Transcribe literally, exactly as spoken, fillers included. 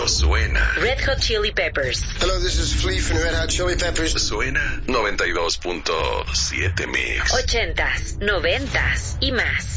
pero suena. Red Hot Chili Peppers. Hello, this is Flea from Red Hot Chili Peppers. Suena noventa y dos punto siete Mix. Ochentas, noventas y más.